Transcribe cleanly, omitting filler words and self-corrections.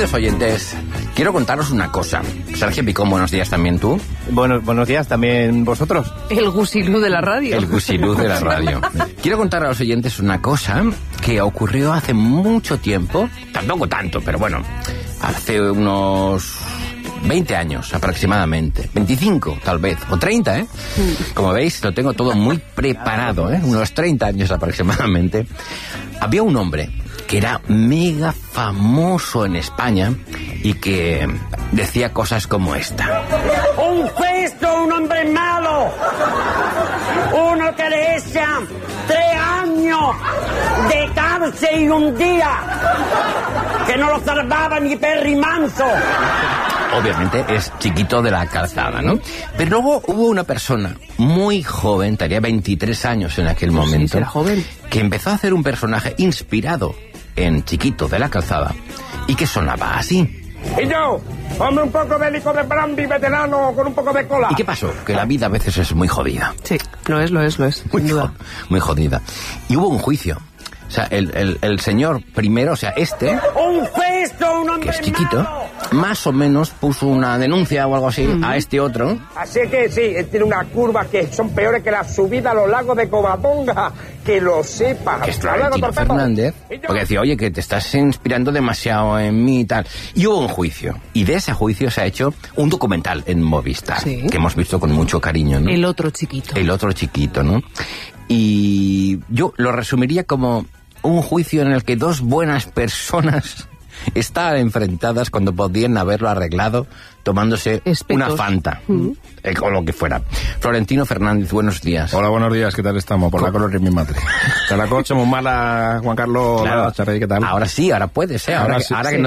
Queridos oyentes, quiero contaros una cosa. Sergio Picón, buenos días también tú. Buenos días también vosotros. El gusilú de la radio. El gusilú de la radio. Quiero contar a los oyentes una cosa que ocurrió hace mucho tiempo, tampoco tanto, pero bueno, hace unos 20 años aproximadamente, 25 tal vez, o 30, ¿eh? Como veis, lo tengo todo muy preparado, ¿eh? Unos 30 años aproximadamente. Había un hombre que era mega famoso en España y que decía cosas como esta. Un festo, un hombre malo, uno que le echan 3 años de cárcel y un día, que no lo salvaba ni Perry Manso. Obviamente es Chiquito de la Calzada, ¿no? Pero luego hubo una persona muy joven, tenía 23 años en aquel momento, sí, era joven, que empezó a hacer un personaje inspirado en Chiquito de la Calzada y que sonaba así. Y yo, hombre un poco de licor de brandy veterano con un poco de cola. ¿Y qué pasó? Que la vida a veces es muy jodida. Sí, lo es, sin duda. Muy jodida. Y hubo un juicio. O sea, el señor primero, o sea, un festo, un hombre que es Chiquito, malo, más o menos puso una denuncia o algo así a este otro. Así que sí, él tiene unas curvas que son peores que la subida a los lagos de Covadonga, que lo sepa. Que es Florentino Fernández, porque decía, oye, que te estás inspirando demasiado en mí y tal. Y hubo un juicio, y de ese juicio se ha hecho un documental en Movistar, sí, que hemos visto con mucho cariño, ¿no? El otro Chiquito. El otro Chiquito, ¿no? Y yo lo resumiría como un juicio en el que dos buenas personas estaban enfrentadas cuando podían haberlo arreglado tomándose una Fanta, o lo que fuera. Florentino Fernández, buenos días. Hola, buenos días, ¿qué tal estamos? Por la color de mi madre. ¿Te la coche muy mala, Juan Carlos? Claro. ¿Qué tal? Ahora sí, ahora puede ser. Ahora sí, que